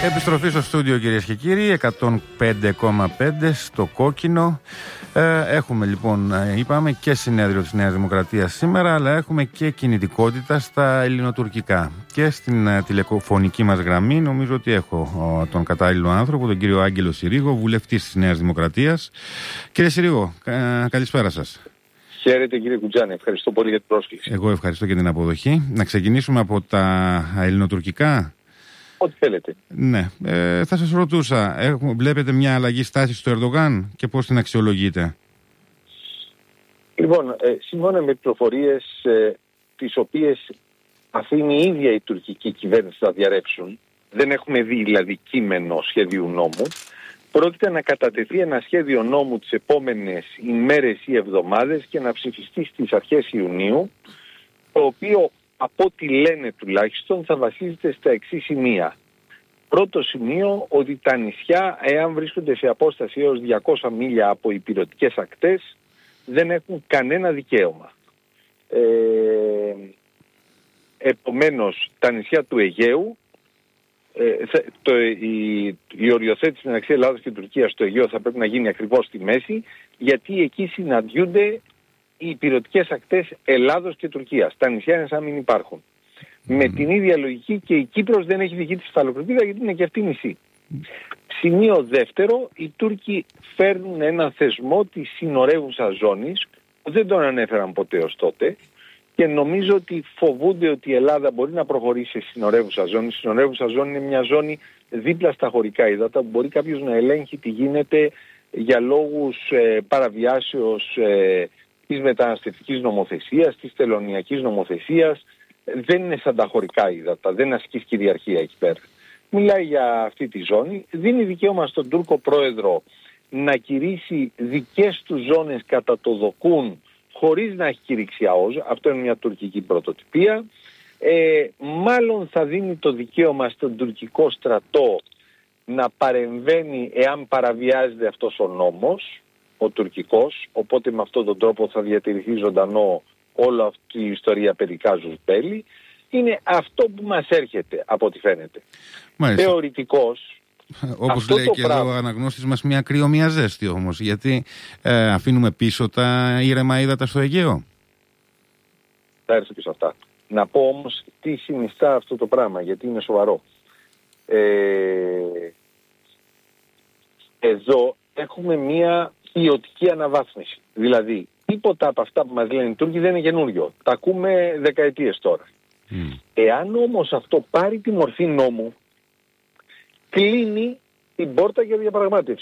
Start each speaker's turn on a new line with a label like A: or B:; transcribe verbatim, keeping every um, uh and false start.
A: Επιστροφή στο στούντιο, κυρίες και κύριοι, εκατόν πέντε κόμμα πέντε στο κόκκινο. Ε, έχουμε λοιπόν, είπαμε, και συνέδριο της Νέας Δημοκρατίας σήμερα, αλλά έχουμε και κινητικότητα στα ελληνοτουρκικά. Και στην uh, τηλεφωνική μας γραμμή νομίζω ότι έχω uh, τον κατάλληλο άνθρωπο, τον κύριο Άγγελο Συρίγο, βουλευτής της Νέας Δημοκρατίας. Κύριε Συρίγο, κα, καλησπέρα σας.
B: Χαίρετε κύριε Κουτζάνη, ευχαριστώ πολύ για την πρόσκληση.
A: Εγώ ευχαριστώ για την αποδοχή. Να ξεκινήσουμε από τα ελληνοτουρκικά.
B: Ό,τι θέλετε.
A: Ναι. Ε, θα σας ρωτούσα, έχουμε, βλέπετε μια αλλαγή στάσης στο Ερντογάν και πώς την αξιολογείτε?
B: Λοιπόν, ε, σύμφωνα με πληροφορίες ε, τις οποίες αφήνει η ίδια η τουρκική κυβέρνηση να διαρρεύσουν, δεν έχουμε δει δηλαδή κείμενο σχεδίου νόμου, πρόκειται να κατατεθεί ένα σχέδιο νόμου τις επόμενες ημέρες ή εβδομάδες και να ψηφιστεί στις αρχές Ιουνίου, το οποίο από ό,τι λένε τουλάχιστον θα βασίζεται στα εξής σημεία. Πρώτο σημείο, ότι τα νησιά, εάν βρίσκονται σε απόσταση έως διακόσια μίλια από ηπειρωτικές ακτές, δεν έχουν κανένα δικαίωμα. Ε, επομένως, τα νησιά του Αιγαίου, ε, το, η, η οριοθέτηση μεταξύ Ελλάδας και Τουρκίας στο Αιγαίο θα πρέπει να γίνει ακριβώς στη μέση, γιατί εκεί συναντιούνται οι ηπειρωτικές ακτές Ελλάδος και Τουρκίας. Τα νησιά είναι σαν να μην υπάρχουν. Mm. Με την ίδια λογική και η Κύπρος δεν έχει δική της υφαλοκρηπίδα, γιατί είναι και αυτή νησί. Σημείο δεύτερο, οι Τούρκοι φέρνουν έναν θεσμό της συνορεύουσας ζώνης, που δεν τον ανέφεραν ποτέ ως τότε, και νομίζω ότι φοβούνται ότι η Ελλάδα μπορεί να προχωρήσει σε συνορεύουσα ζώνη. Η συνορεύουσα ζώνη είναι μια ζώνη δίπλα στα χωρικά ύδατα, που μπορεί κάποιος να ελέγχει τι γίνεται για λόγους ε, παραβιάσεως ε, της μεταναστευτικής νομοθεσίας, της τελωνειακής νομοθεσίας. Δεν είναι σαν τα χωρικά ύδατα, δεν ασκείς κυριαρχία εκεί πέρα. Μιλάει για αυτή τη ζώνη, δίνει δικαίωμα στον Τούρκο πρόεδρο να κηρύσει δικές του ζώνες κατά το δοκούν χωρίς να έχει κηρύξει ΑΟΖ. Αυτό είναι μια τουρκική πρωτοτυπία. Ε, μάλλον θα δίνει το δικαίωμα στον τουρκικό στρατό να παρεμβαίνει εάν παραβιάζεται αυτός ο νόμος, ο τουρκικός, οπότε με αυτόν τον τρόπο θα διατηρηθεί ζωντανό όλη αυτή η ιστορία περί κάζους μπέλι. Είναι αυτό που μας έρχεται από ό,τι φαίνεται. Μάλιστα. Θεωρητικώς,
A: όπως λέει και πράγμα... εδώ ο αναγνώστης μας, μια κρύο μια ζέστη όμως, γιατί ε, αφήνουμε πίσω τα ήρεμα ύδατα στο Αιγαίο.
B: Θα έρθω και σε αυτά. Να πω όμως τι συνιστά αυτό το πράγμα, γιατί είναι σοβαρό. Ε, εδώ έχουμε μια ποιοτική αναβάθμιση. Δηλαδή, τίποτα από αυτά που μας λένε οι Τούρκοι δεν είναι καινούριο. Τα ακούμε δεκαετίες τώρα. Mm. Εάν όμως αυτό πάρει τη μορφή νόμου, κλείνει την πόρτα για διαπραγμάτευση.